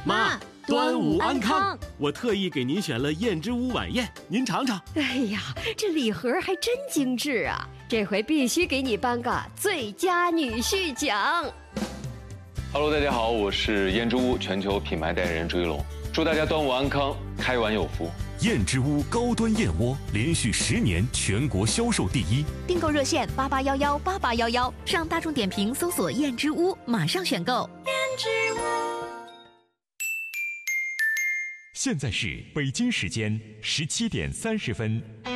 妈，端午安康！我特意给您选了燕之屋晚宴，您尝尝。 哎呀，这礼盒还真精致啊！这回必须给你颁个最佳女婿奖。 Hello， 大家好，我是燕之屋全球品牌代言人朱一龙，祝大家端午安康，开碗有福。 燕之屋高端燕窝连续10年全国销售第一， 订购热线88118811，上大众点评搜索燕之屋，马上选购。燕之屋。 现在是北京时间17点30分。